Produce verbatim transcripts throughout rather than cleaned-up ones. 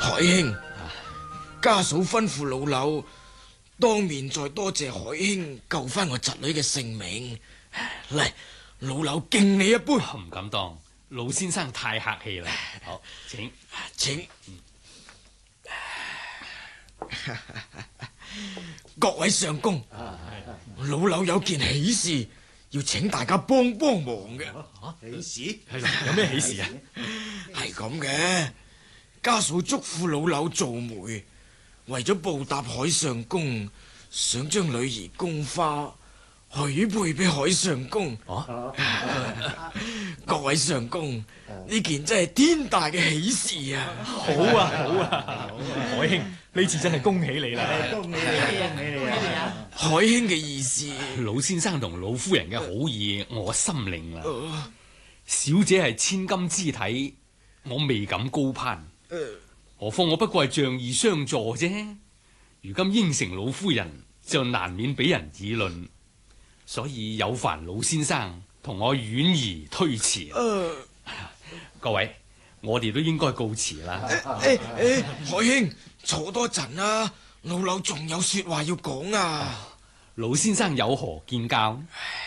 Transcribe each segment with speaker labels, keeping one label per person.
Speaker 1: 海兄，家嫂吩咐老柳當面再多謝海兄救翻我侄女嘅性命。嚟，老柳敬你一杯。
Speaker 2: 唔敢當，老先生太客氣啦。好，請
Speaker 1: 請。各位上公，老柳有件喜事要請大家幫幫忙嘅。
Speaker 3: 喜事
Speaker 2: 係有咩喜事啊？
Speaker 1: 係咁嘅，家嫂囑咐老柳做媒，為咗報答海上公，想將女兒宮花許配俾海上公。
Speaker 2: 哦，
Speaker 1: 各位上公，呢件真係天大嘅喜事啊！
Speaker 2: 好啊，好啊，海兄，呢次真係恭喜你啦！
Speaker 3: 恭喜你，恭喜你啊！
Speaker 1: 海兄嘅意思，
Speaker 2: 老先生同老夫人嘅好意，我心領啦。
Speaker 1: 呃
Speaker 2: 小姐係千金之體，我未敢高攀。
Speaker 1: 呃
Speaker 2: 何況我不過係仗義相助啫。如今應承老夫人，就難免俾人議論，所以有煩老先生同我婉兒推辭。
Speaker 1: 呃
Speaker 2: 各位，我哋都應該告辭啦。
Speaker 1: 誒誒誒，海兄坐多陣啦，老柳仲有說話要講啊！
Speaker 2: 老先生有何見教？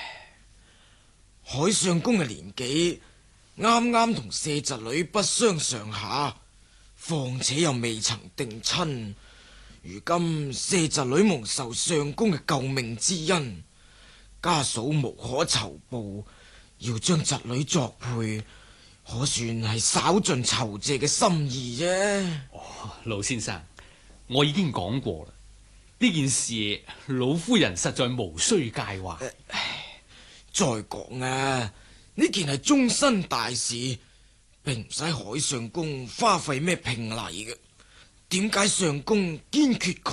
Speaker 1: 海上公嘅年紀啱啱同舍侄女不相上下，況且又未曾定親。如今舍侄女蒙受上公嘅救命之恩，家嫂無可酬報，要將侄女作配，可算係稍盡酬謝嘅心意啫。
Speaker 2: 哦，老先生，我已經講過啦，呢件事老夫人實在無需介懷。
Speaker 1: 再講啊，呢件係終身大事，並唔使海上公花費咩聘禮嘅。點解上公堅決